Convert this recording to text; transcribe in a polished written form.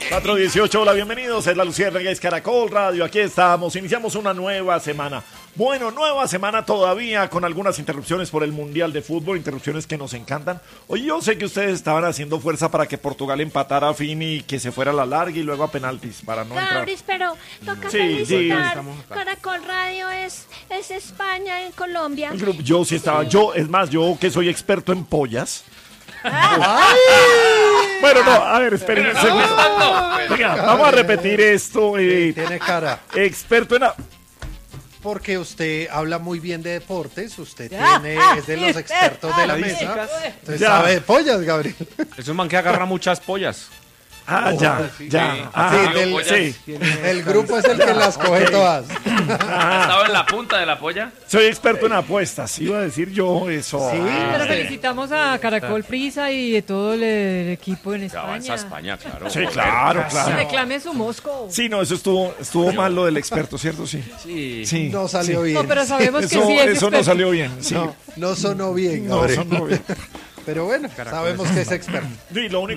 4:18, hola, bienvenidos, es La Luciérnaga, es Caracol Radio, aquí estamos, iniciamos una nueva semana. Bueno, nueva semana todavía con algunas interrupciones por el Mundial de Fútbol, interrupciones que nos encantan. Oye, yo sé que ustedes estaban haciendo fuerza para que Portugal empatara a fin y que se fuera a la larga y luego a penaltis para no entrar. Cabris, pero toca felicitar. Caracol Radio es España en Colombia. Yo sí estaba, yo que soy experto en pollas. Bueno, no, a ver, esperen un segundo. Venga, vamos a repetir esto. Tiene cara. Experto en... Porque usted habla muy bien de deportes, usted es de los expertos de la mesa, entonces sabe de pollas, Gabriel. Es un man que agarra muchas pollas. El grupo es el que las coge todas. ¿Estaba en la punta de la polla? Soy experto en apuestas, iba a decir yo eso. Sí, pero felicitamos a Caracol Prisa y de todo el equipo en España. Avanza España, claro. Sí, claro. Reclame su Mosco. Sí, no, eso estuvo mal lo del experto, ¿cierto? Sí. No salió bien. No, pero sabemos que sí es eso no salió bien. Sí. No sonó bien, No Gabriel. sonó bien. Pero bueno, sabemos que es experto. Sí, lo único